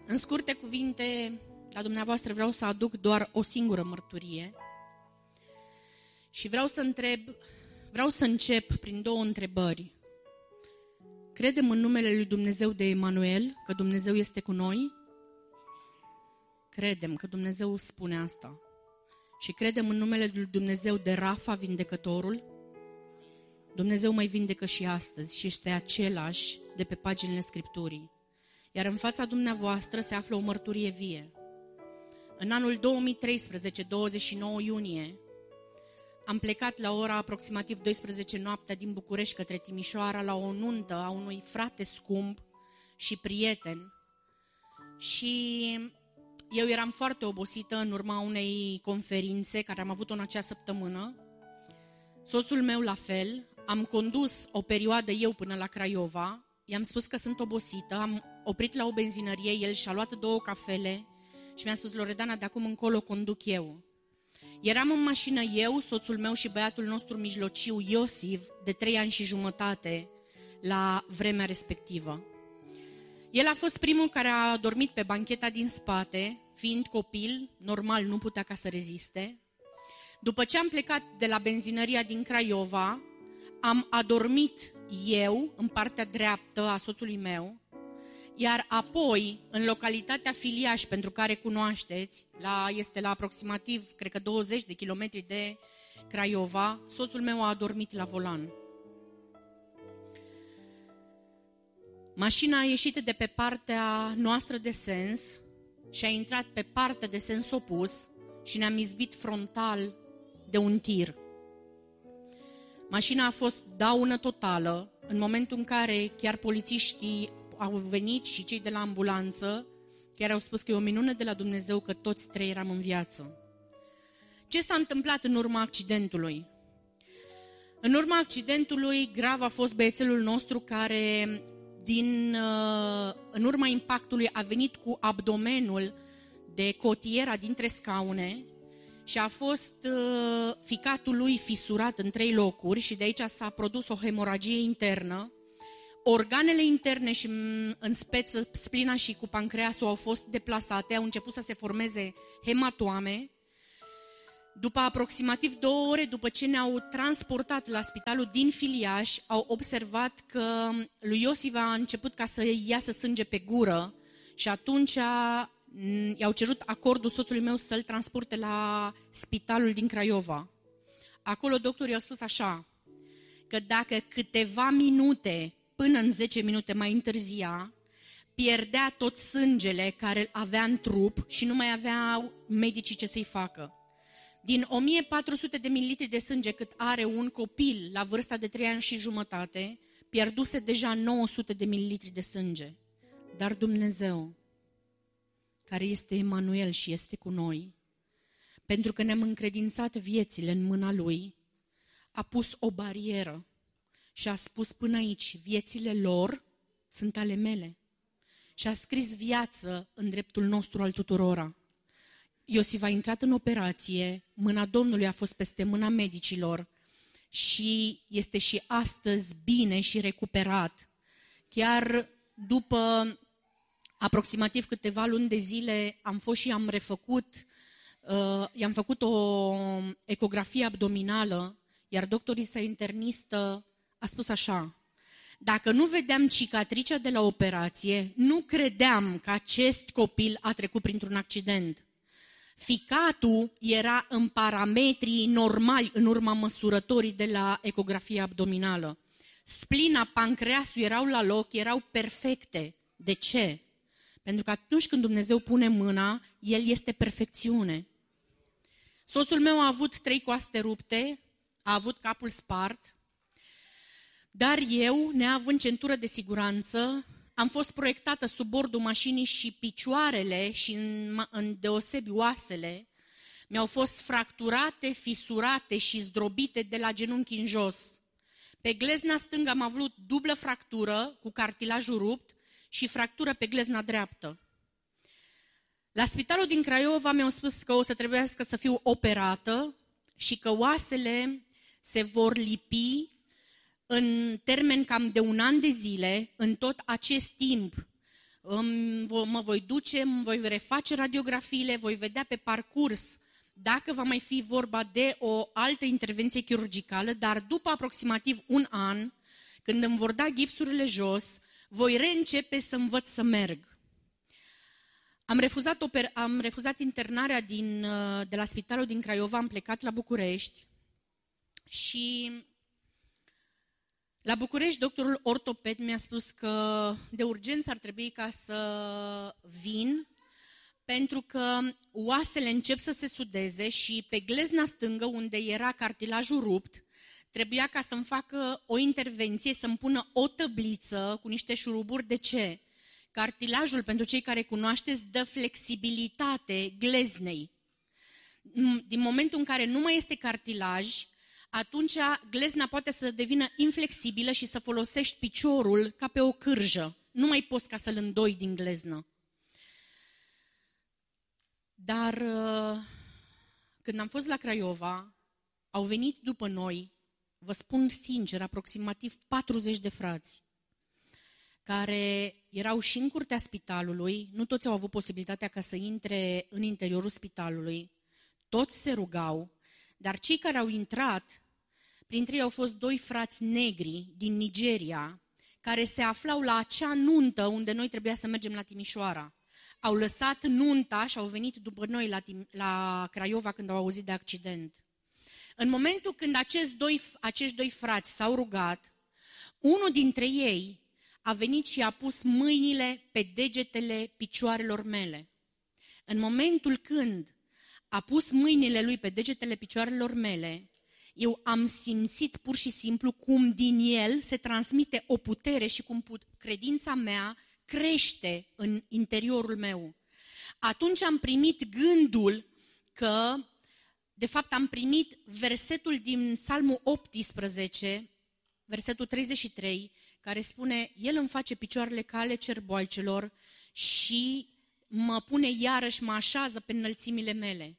În scurte cuvinte, la dumneavoastră vreau să aduc doar o singură mărturie și vreau să încep prin două întrebări. Credem în numele lui Dumnezeu de Emanuel, că Dumnezeu este cu noi? Credem că Dumnezeu spune asta. Și credem în numele lui Dumnezeu de Rafa, vindecătorul? Dumnezeu mai vindecă și astăzi și este același de pe paginile Scripturii. Iar în fața dumneavoastră se află o mărturie vie. În anul 2013, 29 iunie, am plecat la ora aproximativ 12 noaptea din București către Timișoara la o nuntă a unui frate scump și prieten. Și eu eram foarte obosită în urma unei conferințe care am avut-o în acea săptămână. Soțul meu la fel. Am condus o perioadă eu până la Craiova. I-am spus că sunt obosită. Am oprit la o benzinărie. El și-a luat 2 cafele și mi-a spus: Loredana, de acum încolo conduc eu. Eram în mașină eu, soțul meu și băiatul nostru mijlociu, Iosif, de 3 ani și jumătate, la vremea respectivă. El a fost primul care a dormit pe bancheta din spate, fiind copil, normal nu putea ca să reziste. După ce am plecat de la benzinăria din Craiova, am adormit eu în partea dreaptă a soțului meu, iar apoi, în localitatea Filiaș, pentru care cunoașteți, este la aproximativ, cred că 20 de kilometri de Craiova, soțul meu a adormit la volan. Mașina a ieșit de pe partea noastră de sens și a intrat pe partea de sens opus și ne-am izbit frontal de un tir. Mașina a fost daună totală, în momentul în care chiar polițiștii au venit și cei de la ambulanță chiar au spus că e o minune de la Dumnezeu că toți 3 eram în viață. Ce s-a întâmplat în urma accidentului? În urma accidentului grav a fost băiețelul nostru care în urma impactului a venit cu abdomenul de cotiera dintre scaune și a fost ficatul lui fisurat în 3 locuri și de aici s-a produs o hemoragie internă. Organele interne și în speță, splina și cu pancreasul au fost deplasate, au început să se formeze hematoame. După aproximativ 2 ore, după ce ne-au transportat la spitalul din Filiaș, au observat că lui Iosif a început ca să iasă sânge pe gură și atunci i-au cerut acordul soțului meu să-l transporte la spitalul din Craiova. Acolo doctorii au spus așa, că dacă câteva minute până în 10 minute mai întârzia, pierdea tot sângele care îl avea în trup și nu mai aveau medicii ce să-i facă. Din 1400 de mililitri de sânge cât are un copil la vârsta de 3 ani și jumătate, pierduse deja 900 de mililitri de sânge. Dar Dumnezeu, care este Emanuel și este cu noi, pentru că ne-am încredințat viețile în mâna Lui, a pus o barieră și a spus: până aici, viețile lor sunt ale mele. Și a scris viață în dreptul nostru al tuturora. Iosif a intrat în operație, mâna Domnului a fost peste mâna medicilor și este și astăzi bine și recuperat. Chiar după aproximativ câteva luni de zile am fost și i-am făcut o ecografie abdominală, iar doctorița internistă a spus așa: dacă nu vedeam cicatricea de la operație, nu credeam că acest copil a trecut printr-un accident. Ficatul era în parametrii normali în urma măsurătorii de la ecografia abdominală. Splina, pancreasul erau la loc, erau perfecte. De ce? Pentru că atunci când Dumnezeu pune mâna, El este perfecțiune. Soțul meu a avut 3 coaste rupte, a avut capul spart, dar eu, neavând centură de siguranță, am fost proiectată sub bordul mașinii și picioarele și în deosebi oasele mi-au fost fracturate, fisurate și zdrobite de la genunchi în jos. Pe glezna stângă am avut dublă fractură cu cartilajul rupt și fractură pe glezna dreaptă. La spitalul din Craiova mi-au spus că o să trebuiască să fiu operată și că oasele se vor lipi în termen cam de 1 an de zile. În tot acest timp mă voi duce, mă voi reface radiografiile, voi vedea pe parcurs dacă va mai fi vorba de o altă intervenție chirurgicală, dar după aproximativ un an, când îmi vor da gipsurile jos, voi reîncepe să învăț să merg. Am refuzat internarea de la spitalul din Craiova, am plecat la București și la București doctorul ortoped mi-a spus că de urgență ar trebui ca să vin pentru că oasele încep să se sudeze și pe glezna stângă, unde era cartilajul rupt, trebuia ca să-mi facă o intervenție, să-mi pună o tăbliță cu niște șuruburi. De ce? Cartilajul, pentru cei care cunoașteți, dă flexibilitate gleznei. Din momentul în care nu mai este cartilaj, atunci glezna poate să devină inflexibilă și să folosești piciorul ca pe o cârjă. Nu mai poți ca să-l îndoi din gleznă. Dar când am fost la Craiova, au venit după noi, vă spun sincer, aproximativ 40 de frați, care erau și în curtea spitalului, nu toți au avut posibilitatea ca să intre în interiorul spitalului, toți se rugau, dar cei care au intrat, printre ei au fost 2 frați negri din Nigeria, care se aflau la acea nuntă unde noi trebuia să mergem la Timișoara. Au lăsat nunta și au venit după noi la Craiova când au auzit de accident. În momentul când acești 2 frați s-au rugat, unul dintre ei a venit și a pus mâinile pe degetele picioarelor mele. În momentul când a pus mâinile lui pe degetele picioarelor mele, eu am simțit pur și simplu cum din el se transmite o putere și cum credința mea crește în interiorul meu. Atunci am primit gândul că, de fapt am primit versetul din Psalmul 18, versetul 33, care spune: El îmi face picioarele ca ale cerboaicelor și mă pune iarăși, mă așează pe înălțimile mele.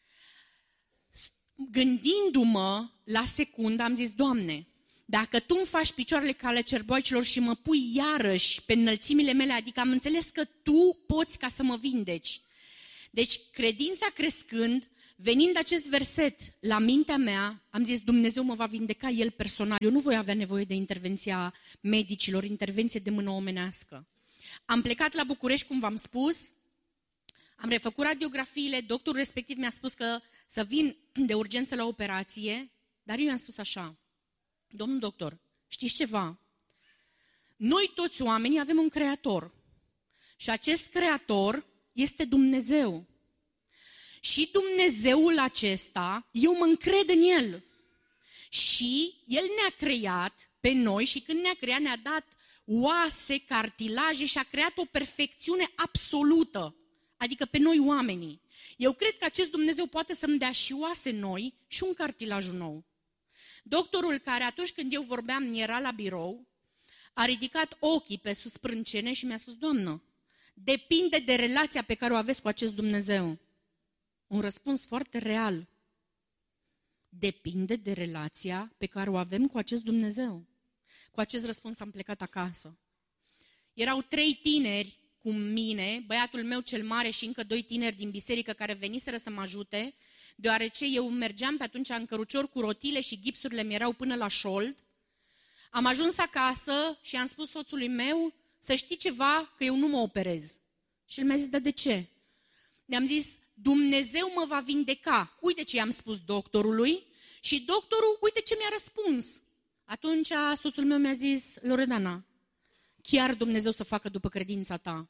Gândindu-mă la secundă, am zis: Doamne, dacă Tu îmi faci picioarele ca ale cerboaicilor și mă pui iarăși pe înălțimile mele, adică am înțeles că Tu poți ca să mă vindeci. Deci, credința crescând, venind acest verset la mintea mea, am zis: Dumnezeu mă va vindeca El personal. Eu nu voi avea nevoie de intervenția medicilor, intervenție de mână omenească. Am plecat la București, cum v-am spus, am refăcut radiografiile, doctorul respectiv mi-a spus că să vin de urgență la operație, dar eu i-am spus așa: Domnul doctor, știți ceva? Noi toți oamenii avem un creator și acest creator este Dumnezeu. Și Dumnezeul acesta, eu mă încred în El. Și El ne-a creat pe noi și când ne-a creat ne-a dat oase, cartilaje și a creat o perfecțiune absolută. Adică pe noi oamenii. Eu cred că acest Dumnezeu poate să-mi dea și oase noi și un cartilaj nou. Doctorul care atunci când eu vorbeam era la birou, a ridicat ochii pe sus sprâncene și mi-a spus: Doamnă, depinde de relația pe care o aveți cu acest Dumnezeu. Un răspuns foarte real. Depinde de relația pe care o avem cu acest Dumnezeu. Cu acest răspuns am plecat acasă. Erau 3 tineri cu mine, băiatul meu cel mare și încă 2 tineri din biserică care veniseră să mă ajute, deoarece eu mergeam pe atunci în cărucior cu rotile și gipsurile mi erau până la șold. Am ajuns acasă și am spus soțului meu: să știi ceva, că eu nu mă operez. Și el mi-a zis: dar de ce? I-am zis: Dumnezeu mă va vindeca. Uite ce i-am spus doctorului și doctorul, uite ce mi-a răspuns. Atunci soțul meu mi-a zis: Loredana, chiar Dumnezeu să facă după credința ta.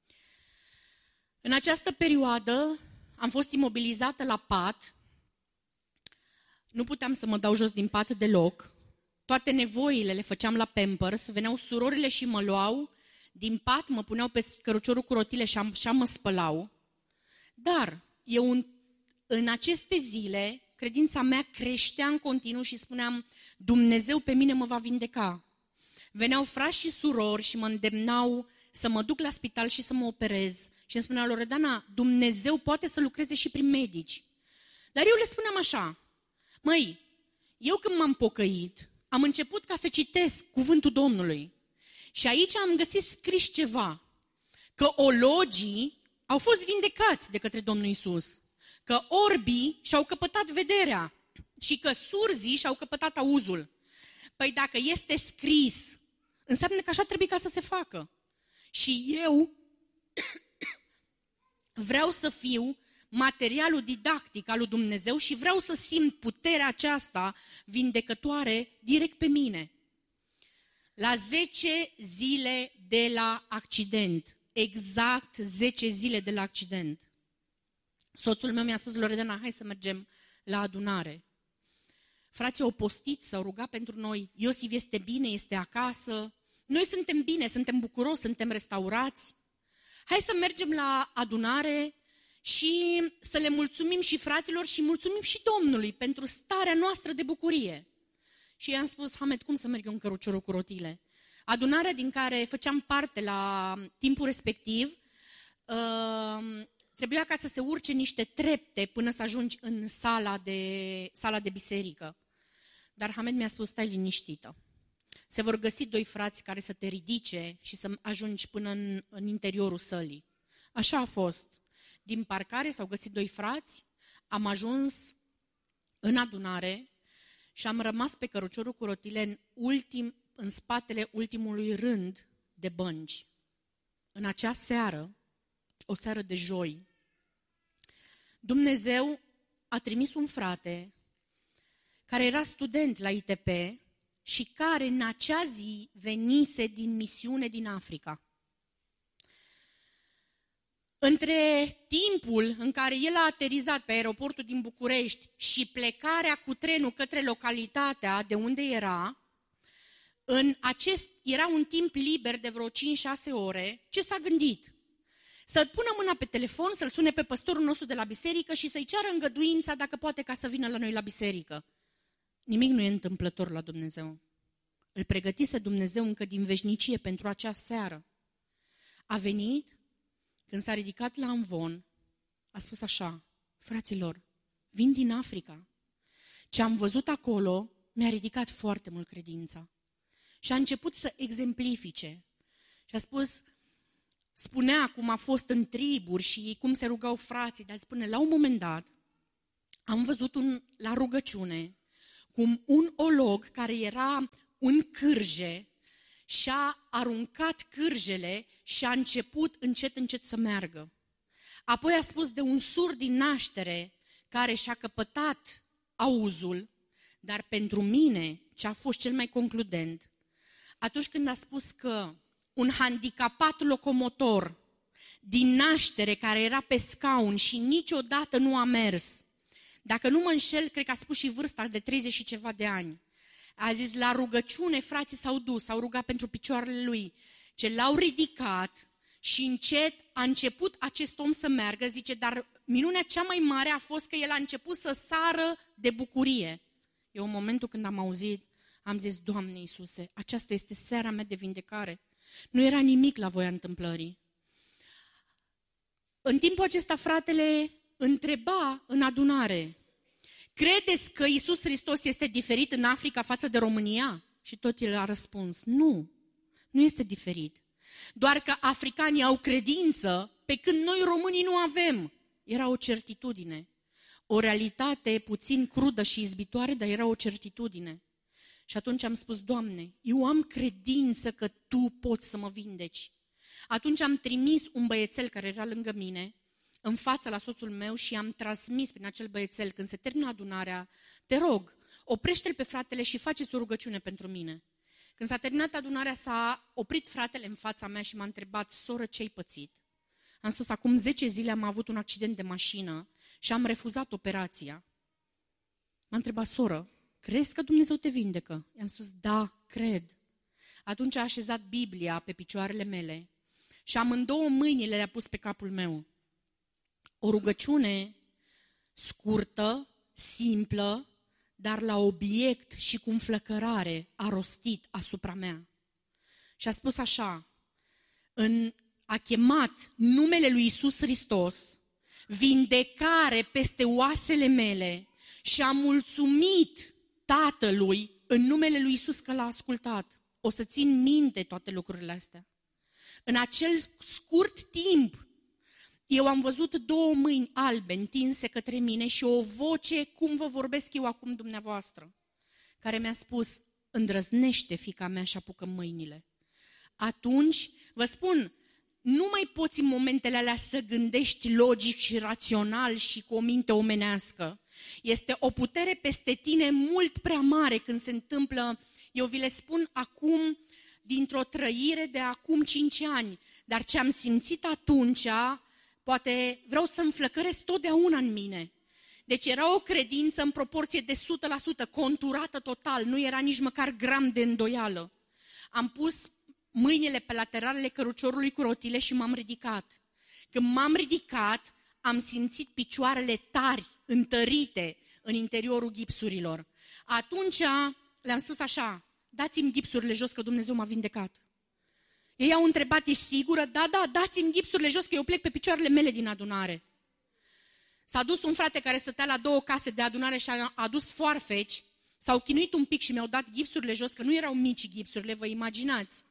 În această perioadă am fost imobilizată la pat, nu puteam să mă dau jos din pat deloc, toate nevoile le făceam la Pampers, veneau surorile și mă luau din pat, mă puneau pe căruciorul cu rotile și așa mă spălau. Dar eu în aceste zile, credința mea creștea în continuu și spuneam: Dumnezeu pe mine mă va vindeca. Veneau frați și surori și mă îndemnau să mă duc la spital și să mă operez. Și îmi spuneau: Loredana, Dumnezeu poate să lucreze și prin medici. Dar eu le spuneam așa: măi, eu când m-am pocăit, am început ca să citesc cuvântul Domnului. Și aici am găsit scris ceva. că ologii au fost vindecați de către Domnul Iisus, că orbii și-au căpătat vederea și că surzii și-au căpătat auzul. Păi dacă este scris, înseamnă că așa trebuie ca să se facă. Și eu vreau să fiu materialul didactic al lui Dumnezeu și vreau să simt puterea aceasta vindecătoare direct pe mine. La 10 zile de la accident, exact 10 zile de la accident, soțul meu mi-a spus: Loredana, hai să mergem la adunare. Frații au postit, s-au rugat pentru noi. Iosif este bine, este acasă. Noi suntem bine, suntem bucuroși, suntem restaurați. Hai să mergem la adunare și să le mulțumim și fraților și mulțumim și Domnului pentru starea noastră de bucurie. Și i-am spus: Hamed, cum să merg eu în căruciorul cu rotile? Adunarea din care făceam parte la timpul respectiv, trebuia ca să se urce niște trepte până să ajungi în sala de biserică. Dar Hamed mi-a spus: stai liniștită. Se vor găsi 2 frați care să te ridice și să ajungi până în interiorul sălii. Așa a fost. Din parcare s-au găsit 2 frați, am ajuns în adunare și am rămas pe căruciorul cu rotile în spatele ultimului rând de bănci. În acea seară, o seară de joi, Dumnezeu a trimis un frate care era student la ITP și care în acea zi venise din misiune din Africa. Între timpul în care el a aterizat pe aeroportul din București și plecarea cu trenul către localitatea de unde era un timp liber de vreo 5-6 ore, ce s-a gândit? Să pună mâna pe telefon, să-l sune pe păstorul nostru de la biserică și să-i ceară îngăduința dacă poate ca să vină la noi la biserică. Nimic nu e întâmplător la Dumnezeu. Îl pregătise Dumnezeu încă din veșnicie pentru acea seară. A venit, când s-a ridicat la amvon, a spus așa: fraților, vin din Africa. Ce am văzut acolo mi-a ridicat foarte mult credința. Și a început să exemplifice. Și a spus, spunea cum a fost în triburi și cum se rugau frații, dar spune, la un moment dat, am văzut la rugăciune cum un olog care era în cârje și-a aruncat cârjele și a început încet să meargă. Apoi a spus de un surd din naștere care și-a căpătat auzul, dar pentru mine ce a fost cel mai concludent, atunci când a spus că un handicapat locomotor din naștere care era pe scaun și niciodată nu a mers, dacă nu mă înșel, cred că a spus și vârsta de 30 și ceva de ani, a zis, la rugăciune frații s-au dus, s-au rugat pentru picioarele lui, ce l-au ridicat și încet a început acest om să meargă, zice, dar minunea cea mai mare a fost că el a început să sară de bucurie. Eu în momentul când am auzit, am zis, Doamne Iisuse, aceasta este seara mea de vindecare. Nu era nimic la voia întâmplării. În timpul acesta fratele întreba în adunare, credeți că Iisus Hristos este diferit în Africa față de România? Și tot el a răspuns, nu este diferit. Doar că africanii au credință, pe când noi românii nu avem. Era o certitudine, o realitate puțin crudă și izbitoare, dar era o certitudine. Și atunci am spus, Doamne, eu am credință că Tu poți să mă vindeci. Atunci am trimis un băiețel care era lângă mine, în fața la soțul meu și am transmis prin acel băiețel, când se termină adunarea, te rog, oprește-l pe fratele și faceți o rugăciune pentru mine. Când s-a terminat adunarea, s-a oprit fratele în fața mea și m-a întrebat, soră, ce-ai pățit? Am spus, acum 10 zile am avut un accident de mașină și am refuzat operația. M-a întrebat, soră, crezi că Dumnezeu te vindecă? I-am spus, da, cred. Atunci a așezat Biblia pe picioarele mele și amândouă mâinile le-a pus pe capul meu. O rugăciune scurtă, simplă, dar la obiect și cu înflăcărare a rostit asupra mea. Și a spus așa, a chemat numele lui Iisus Hristos, vindecare peste oasele mele și a mulțumit Tatălui în numele lui Iisus că l-a ascultat. O să țin minte toate lucrurile astea. În acel scurt eu am văzut 2 mâini albe întinse către mine și o voce, cum vă vorbesc eu acum dumneavoastră, care mi-a spus, îndrăznește, fiica mea, și apucă mâinile. Atunci, vă spun, nu mai poți în momentele alea să gândești logic și rațional și cu o minte omenească. Este o putere peste tine mult prea mare când se întâmplă, eu vi le spun acum, dintr-o trăire de acum 5 ani, dar ce am simțit atunci, poate vreau să înflăcăresc totdeauna în mine. Deci era o credință în proporție de 100%, conturată total, nu era nici măcar gram de îndoială. Am pus mâinile pe lateralele căruciorului cu rotile și m-am ridicat. Când m-am ridicat, am simțit picioarele tari, întărite în interiorul gipsurilor. Atunci le-am spus așa, dați-mi gipsurile jos că Dumnezeu m-a vindecat. Ei au întrebat, ești sigură? Da, dați-mi gipsurile jos că eu plec pe picioarele mele din adunare. S-a dus un frate care stătea la 2 case de adunare și a adus foarfeci, s-au chinuit un pic și mi-au dat gipsurile jos, că nu erau mici gipsurile, vă imaginați.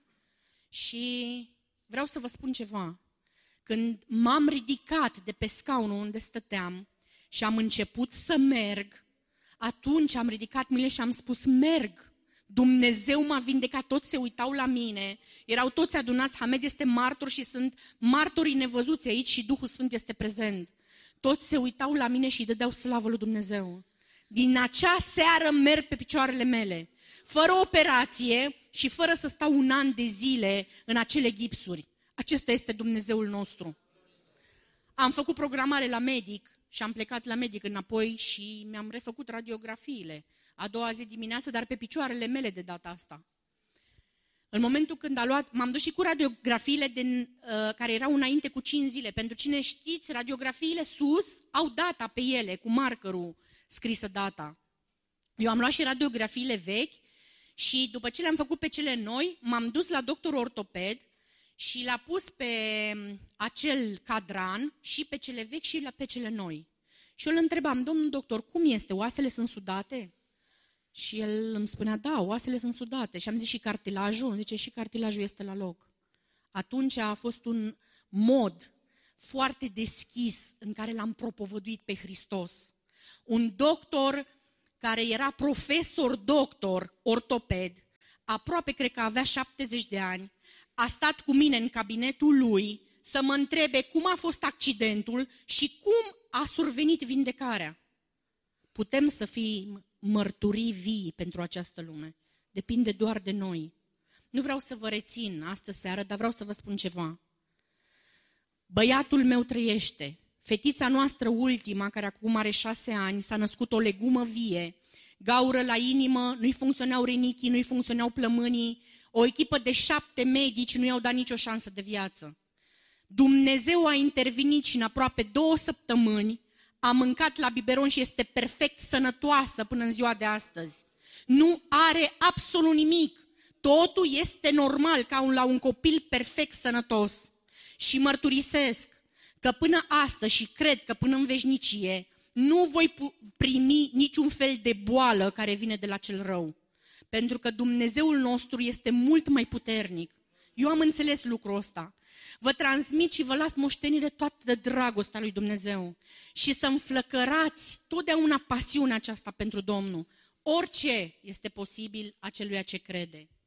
Și vreau să vă spun ceva. Când m-am ridicat de pe scaunul unde stăteam și am început să merg, atunci am ridicat mâinile și am spus, merg. Dumnezeu m-a vindecat, toți se uitau la mine, erau toți adunați, Hamed este martor și sunt martorii nevăzuți aici și Duhul Sfânt este prezent. Toți se uitau la mine și dădeau slavă lui Dumnezeu. Din acea seară merg pe picioarele mele, fără operație și fără să stau 1 an de zile în acele gipsuri. Acesta este Dumnezeul nostru. Am făcut programare la medic și am plecat la medic înapoi și mi-am refăcut radiografiile. A doua zi dimineață, dar pe picioarele mele de data asta. În momentul când m-am dus și cu radiografiile care erau înainte cu 5 zile. Pentru cine știți, radiografiile sus au data pe ele, cu markerul scrisă data. Eu am luat și radiografiile vechi și după ce le-am făcut pe cele noi, m-am dus la doctor ortoped și l-a pus pe acel cadran și pe cele vechi și pe cele noi. Și eu îl întrebam, domnul doctor, cum este? Oasele sunt sudate? Și el îmi spunea, da, oasele sunt sudate. Și am zis, și cartilajul? Zice, și cartilajul este la loc. Atunci a fost un mod foarte deschis în care l-am propovăduit pe Hristos. Un doctor care era profesor doctor ortoped, aproape cred că avea 70 de ani, a stat cu mine în cabinetul lui să mă întrebe cum a fost accidentul și cum a survenit vindecarea. Putem să fim mărturii vii pentru această lume. Depinde doar de noi. Nu vreau să vă rețin astă seară, dar vreau să vă spun ceva. Băiatul meu trăiește. Fetița noastră ultima, care acum are 6 ani, s-a născut o legumă vie, gaură la inimă, nu-i funcționau rinichii, nu-i funcționau plămânii, o echipă de 7 medici nu i-au dat nicio șansă de viață. Dumnezeu a intervenit și în aproape 2 săptămâni a mâncat la biberon și este perfect sănătoasă până în ziua de astăzi. Nu are absolut nimic. Totul este normal ca la un copil perfect sănătos. Și mărturisesc că până astăzi și cred că până în veșnicie nu voi primi niciun fel de boală care vine de la cel rău. Pentru că Dumnezeul nostru este mult mai puternic. Eu am înțeles lucrul ăsta. Vă transmit și vă las moștenire toată dragostea lui Dumnezeu. Și să înflăcărați totdeauna pasiunea aceasta pentru Domnul. Orice este posibil aceluia ce crede.